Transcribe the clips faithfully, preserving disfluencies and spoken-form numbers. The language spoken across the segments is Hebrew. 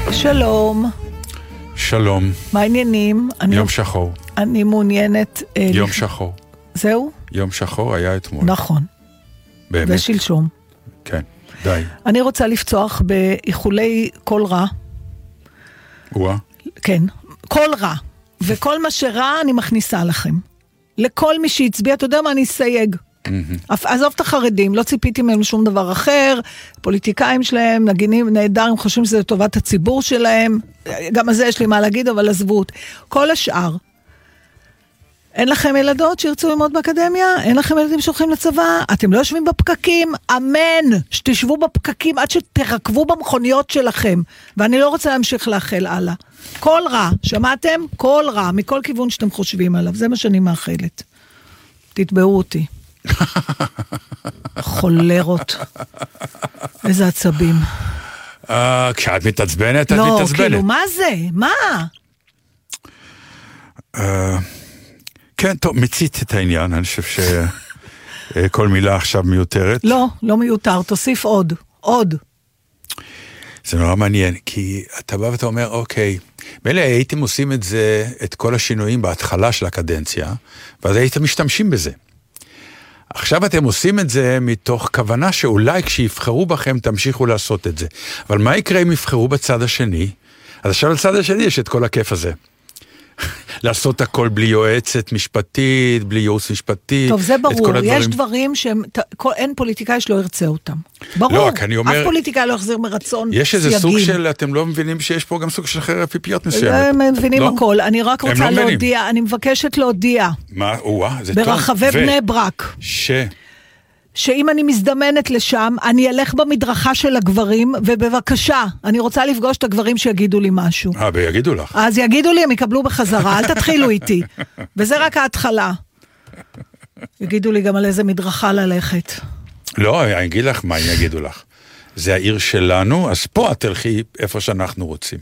שלום. שלום. מה העניינים? יום שחור. אני מעוניינת... יום שחור. זהו? יום שחור היה אתמול. נכון. באמת. ושלשום. כן, די. אני רוצה לפצוח באיחולי כל רע. וואה. כן, כל רע. וכל מה שרע אני מכניסה לכם. לכל מי שהצביע, אתה יודע מה, אני אסייג. עזוב את החרדים, לא ציפיתי מהם לשום דבר אחר, פוליטיקאים שלהם, נגינים, נהדר, הם חושבים שזה לטובת הציבור שלהם, גם על זה יש לי מה להגיד, אבל עזבות. כל השאר, אין לכם ילדות שירצו ללמוד באקדמיה? אין לכם ילדים שהולכים לצבא? אתם לא יושבים בפקקים? אמן! שתשבו בפקקים עד שתרכבו במכוניות שלכם, ואני לא רוצה להמשיך לאחל הלאה. כל רע, שמעתם? כל רע, מכל כיוון שאתם חושבים עליו, זה מה שאני מאחלת. תתבעו אותי. חולרות. איזה עצבים. כשאת מתעצבנת, את לא, מתעצבנת. כאילו, מה זה? מה? כן, טוב, מצית את העניין, אני חושב שכל מילה עכשיו מיותרת. לא, לא מיותר, תוסיף עוד, עוד. זה נורא מעניין, כי אתה בא ואתה אומר, אוקיי, מילא הייתם עושים את זה, את כל השינויים בהתחלה של הקדנציה, ואז הייתם משתמשים בזה. עכשיו אתם עושים את זה מתוך כוונה שאולי כשיבחרו בכם תמשיכו לעשות את זה. אבל מה יקרה אם יבחרו בצד השני? אז עכשיו לצד השני יש את כל הכיף הזה. לעשות הכל בלי יועצת משפטית, בלי ייעוץ משפטי. טוב, זה ברור. יש דברים שאין פוליטיקאי שלא ירצה אותם. ברור. לא, רק אני אומר... אף פוליטיקאי לא יחזיר מרצון סייגים. יש איזה סוג של, אתם לא מבינים שיש פה גם סוג של חרב פיפיות מסוימת. הם מבינים הכל. אני רק רוצה להודיע, אני מבקשת להודיע. מה? וואה, זה טוב. ברחבי בני ברק. ש... שאם אני מזדמנת לשם, אני אלך במדרכה של הגברים, ובבקשה, אני רוצה לפגוש את הגברים שיגידו לי משהו. אה, ויגידו לך. אז יגידו לי, הם יקבלו בחזרה, אל תתחילו איתי. וזה רק ההתחלה. יגידו לי גם על איזה מדרכה ללכת. לא, אני אגיד לך מה הם יגידו לך. זה העיר שלנו, אז פה את תלכי איפה שאנחנו רוצים.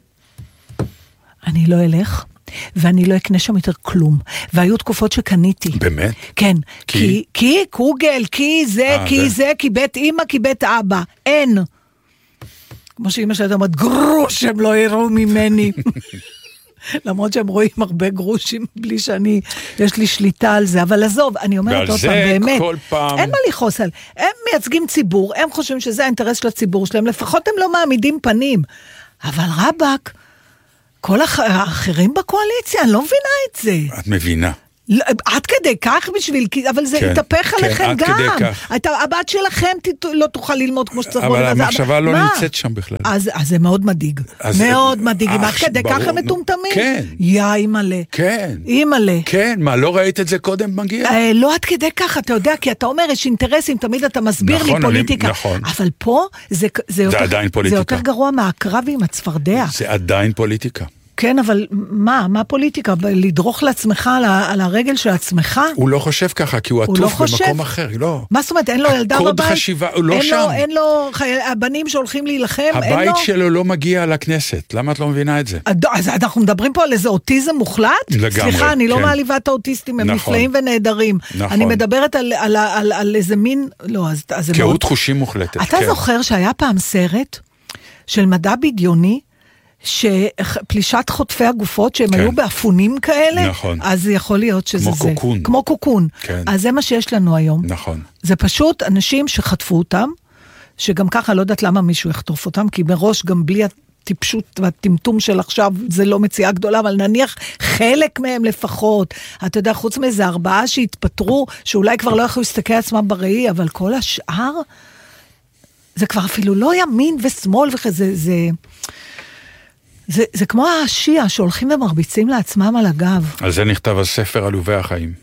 אני לא אלך. ואני לא אקנה שם יותר כלום. והיו תקופות שקניתי. באמת? כן. כי? כי, כי קוגל, כי זה, 아, כי זה. זה, כי בית אמא, כי בית אבא. אין. כמו שאמא שלי אומרת, גרוש, הם לא יראו ממני. למרות שהם רואים הרבה גרושים, בלי שאני, יש לי שליטה על זה. אבל עזוב, אני אומרת אותם, באמת. כל פעם... אין מה לכעוס על. הם מייצגים ציבור, הם חושבים שזה האינטרס של הציבור שלהם, לפחות הם לא מעמידים פנים. אבל רבק, כל האחרים בקואליציה, אני לא מבינה את זה. את מבינה. עד כדי כך בשביל, אבל זה יתהפך עליכם גם. הבת שלכם לא תוכל ללמוד כמו שצריך. אבל המחשבה לא נמצאת שם בכלל. אז זה מאוד מדאיג. מאוד מדאיג. עד כדי כך הם מטומטמים? כן. יא, אימאלה. כן. אימאלה. כן, מה, לא ראית את זה קודם מגיע? לא עד כדי כך, אתה יודע, כי אתה אומר, יש אינטרסים, תמיד אתה מסביר לי פוליטיקה. נכון. אבל פה, זה עדיין פוליטיקה. זה יותר גרוע מהקרב עם הצפרדע. זה עדיין פוליטיקה. כן, אבל מה? מה פוליטיקה? לדרוך לעצמך על, על הרגל של עצמך? הוא לא חושב ככה, כי הוא עטוף לא במקום אחר, לא. מה זאת אומרת? אין לו ילדה בבית? הקוד חשיבה, הוא לא אין שם. לו, אין לו חי... הבנים שהולכים להילחם? הבית לו... שלו לא מגיע לכנסת, למה את לא מבינה את זה? אז אנחנו מדברים פה על איזה אוטיזם מוחלט? לגמרי, סליחה, אני כן. לא מעליבה את האוטיסטים, הם נכון. נפלאים ונהדרים. נכון. אני מדברת על, על, על, על, על איזה מין... לא, אז, אז קהות מאוד... חושים מוחלטת. אתה כן. זוכר שהיה פעם סרט של מדע בדיוני, שפלישת חוטפי הגופות שהם כן. היו באפונים כאלה, נכון. אז יכול להיות שזה כמו זה. קוקון. כמו קוקון. כן. אז זה מה שיש לנו היום. נכון. זה פשוט אנשים שחטפו אותם, שגם ככה לא יודעת למה מישהו יחטוף אותם, כי מראש גם בלי הטיפשות והטמטום של עכשיו, זה לא מציאה גדולה, אבל נניח חלק מהם לפחות. אתה יודע, חוץ מאיזה ארבעה שהתפטרו, שאולי כבר לא יכולו להסתכל עצמם בראי, אבל כל השאר, זה כבר אפילו לא ימין ושמאל וכזה, זה... זה, זה כמו השיעה שהולכים ומרביצים לעצמם על הגב. על זה נכתב הספר עלובי החיים.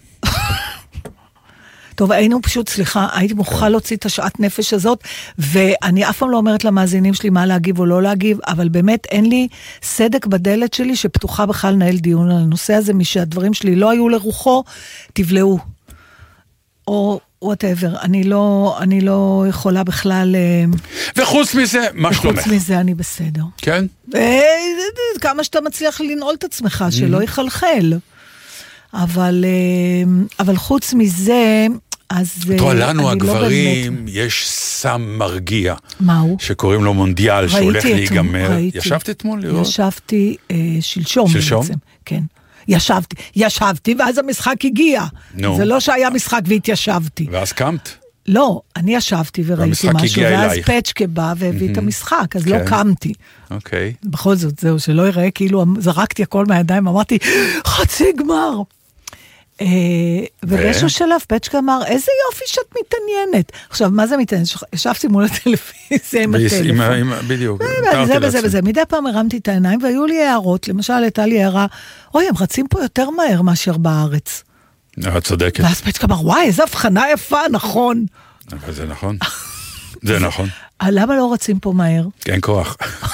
טוב, היינו פשוט, סליחה, הייתי מוכרחה להוציא את השעת נפש הזאת, ואני אף פעם לא אומרת למאזינים שלי מה להגיב או לא להגיב, אבל באמת אין לי סדק בדלת שלי שפתוחה בכלל לנהל דיון על הנושא הזה, משהדברים שלי לא היו לרוחו, תבלעו. או... whatever, אני לא, אני לא יכולה בכלל... וחוץ מזה, מה שלומך? וחוץ מזה אני בסדר. כן? כמה שאתה מצליח לנעול את עצמך, שלא יחלחל. אבל, אבל חוץ מזה, אז תראה, לנו אני לא הגברים, באמת... יש סם מרגיע. מהו? שקוראים לו מונדיאל, שהולך להיגמר. ראיתי. ישבת אתמול לראות? ישבתי אה, שלשום. שלשום? בעצם, כן. ישבתי, ישבתי, ואז המשחק הגיע. נו. זה לא שהיה משחק והתיישבתי. ואז קמת? לא, אני ישבתי וראיתי משהו, ואז אלייך. פצ'קה בא והביא את המשחק, אז כן. לא קמתי. אוקיי. בכל זאת, זהו, שלא יראה, כאילו זרקתי הכל מהידיים, אמרתי, חצי גמר. אה, ובאיזשהו שלב, פצ'קה אמר, איזה יופי שאת מתעניינת. עכשיו, מה זה מתעניינת? ישבתי מול הטלוויזיה עם הטלפון. בדיוק. וזה וזה וזה. מדי פעם הרמתי את העיניים, והיו לי הערות. למשל, הייתה לי הערה, אוי, הם רצים פה יותר מהר מאשר בארץ. את צודקת. ואז פצ'קה אמר, וואי, איזו הבחנה יפה, נכון. אבל זה נכון. זה נכון. למה לא רצים פה מהר? אין כוח.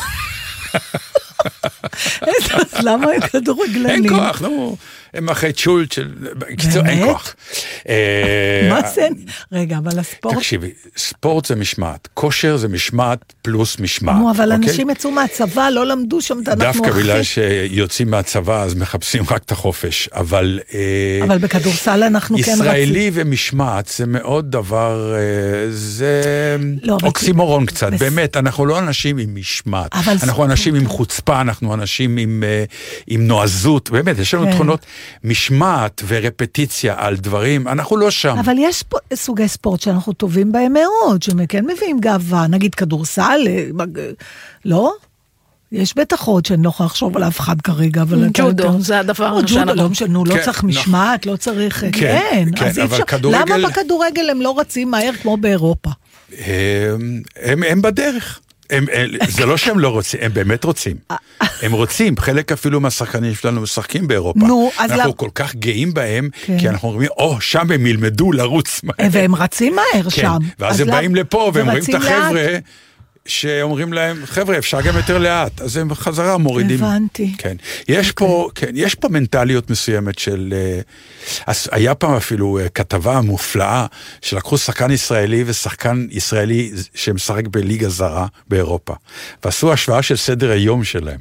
אז למה הם כדורגלנים? אין כוח, נו. הם אחרי צ'ולט של... בקיצור, אין כוח. מה זה? רגע, אבל הספורט... תקשיבי, ספורט זה משמעת. כושר זה משמעת פלוס משמעת. נו, אבל אנשים יצאו מהצבא, לא למדו שם, דווקא בגלל שיוצאים מהצבא, אז מחפשים רק את החופש. אבל... אבל בכדורסל אנחנו כן רצים. ישראלי ומשמעת זה מאוד דבר... זה אוקסימורון קצת. באמת, אנחנו לא אנשים עם משמעת. אנחנו אנשים עם חוצפה, אנחנו אנשים עם נועזות. באמת, יש לנו תכונות... משמעת ורפטיציה על דברים, אנחנו לא שם. אבל יש פה סוגי ספורט שאנחנו טובים בהם מאוד, שכן מביאים גאווה, נגיד כדורסל, לא? יש בטח עוד שאני לא יכולה לחשוב על אף אחד כרגע, אבל... ג'ודו, זה הדבר שאנחנו... לא צריך משמעת, לא צריך... כן, אז אי אפשר... למה בכדורגל הם לא רצים מהר כמו באירופה? הם בדרך. הם, זה לא שהם לא רוצים, הם באמת רוצים. הם רוצים, חלק אפילו מהשחקנים שלנו משחקים באירופה. נו, אנחנו כל כך גאים בהם, כי אנחנו אומרים, או, שם הם ילמדו לרוץ מהר. והם רצים מהר שם. ואז הם באים לפה, והם רואים את החבר'ה, שאומרים להם, חבר'ה, אפשר גם יותר לאט. אז הם חזרה מורידים. הבנתי. כן. יש פה, כן, יש פה מנטליות מסוימת של... אז היה פעם אפילו כתבה מופלאה, שלקחו שחקן ישראלי ושחקן ישראלי שמשחק בליגה זרה באירופה. ועשו השוואה של סדר היום שלהם.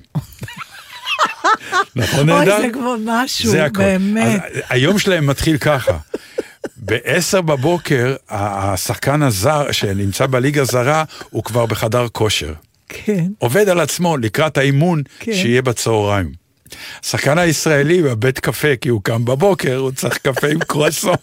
נכון נהדר? אוי, זה כבר משהו, באמת. היום שלהם מתחיל ככה. בעשר בבוקר, השחקן הזר שנמצא בליגה זרה, הוא כבר בחדר כושר. כן. עובד על עצמו לקראת האימון שיהיה בצהריים. השחקן הישראלי בבית קפה, כי הוא קם בבוקר, הוא צריך קפה עם קרואסון.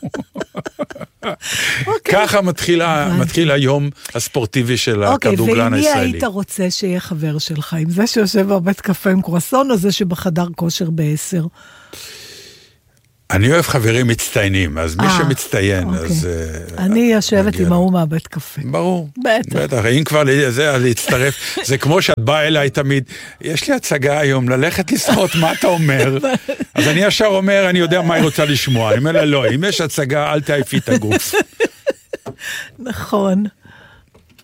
ככה מתחיל היום הספורטיבי של הכדורגלן הישראלי. ואם מי היית רוצה שיהיה חבר שלך? עם זה שיושב בבית קפה עם קרואסון, או זה שבחדר כושר בעשר? אני אוהב חברים מצטיינים, אז מי שמצטיין, אז... אני יושבת עם ההוא מהבית קפה. ברור. בטח. בטח, אם כבר זה, להצטרף, זה כמו שאת באה אליי תמיד, יש לי הצגה היום, ללכת לשחות, מה אתה אומר? אז אני ישר אומר, אני יודע מה היא רוצה לשמוע. אני אומר לה, לא, אם יש הצגה, אל תעיפי את הגוף. נכון.